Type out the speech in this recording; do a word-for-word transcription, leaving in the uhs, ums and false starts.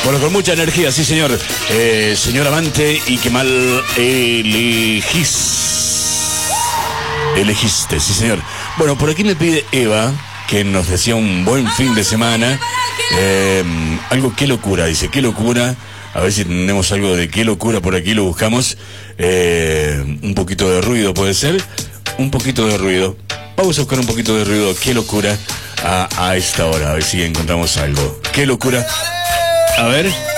Bueno, con mucha energía, sí señor. Eh, señor amante, y qué mal elegís. Elegiste, sí señor. Bueno, por aquí me pide Eva, que nos decía un buen fin de semana. Eh, algo, qué locura, dice, qué locura. A ver si tenemos algo de qué locura por aquí, lo buscamos. Eh, un poquito de ruido, puede ser. Un poquito de ruido. Vamos a buscar un poquito de ruido, qué locura, a, a esta hora. A ver si encontramos algo. Qué locura. A ver.